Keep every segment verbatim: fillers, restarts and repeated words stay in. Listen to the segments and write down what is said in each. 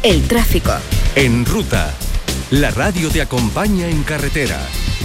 El tráfico. En Ruta, la radio te acompaña en carretera.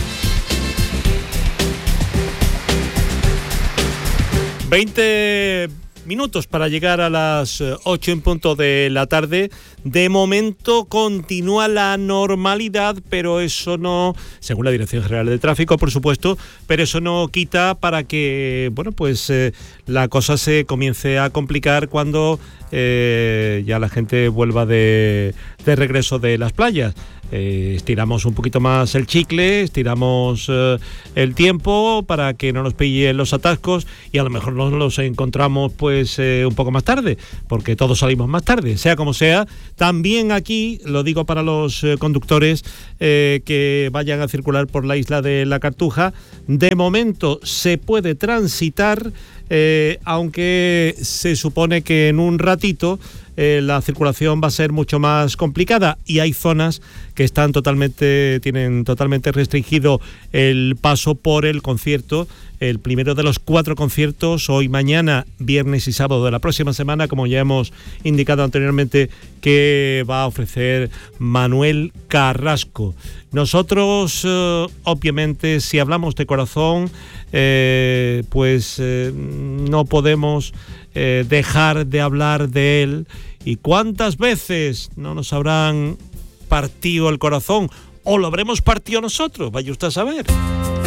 veinte minutos para llegar a las ocho en punto de la tarde. De momento continúa la normalidad, pero eso no, según la Dirección General de Tráfico, por supuesto, pero eso no quita para que, bueno, pues eh, la cosa se comience a complicar cuando eh, ya la gente vuelva de, de regreso de las playas. Eh, estiramos un poquito más el chicle, estiramos eh, el tiempo para que no nos pillen los atascos y a lo mejor nos los encontramos pues eh, un poco más tarde, porque todos salimos más tarde, sea como sea. También aquí, lo digo para los eh, conductores eh, que vayan a circular por la isla de la Cartuja, de momento se puede transitar, eh, aunque se supone que en un ratito Eh, la circulación va a ser mucho más complicada y hay zonas que están totalmente, tienen totalmente restringido el paso por el concierto, el primero de los cuatro conciertos, hoy, mañana, viernes y sábado de la próxima semana, como ya hemos indicado anteriormente, que va a ofrecer Manuel Carrasco. Nosotros, eh, obviamente, si hablamos de corazón, eh, pues eh, no podemos eh, dejar de hablar de él. ¿Y cuántas veces no nos habrán partido el corazón? ¿O lo habremos partido nosotros? Vaya usted a saber.